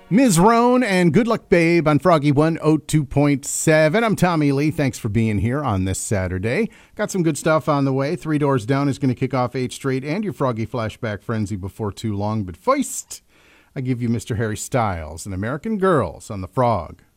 Ms. Roan and Good Luck Babe on Froggy 102.7. I'm Tommy Lee. Thanks for being here on this Saturday. Got some good stuff on the way. Three Doors Down is going to kick off 8 Straight and your Froggy Flashback Frenzy before too long. But first, I give you Mr. Harry Styles and American Girls on the Frog.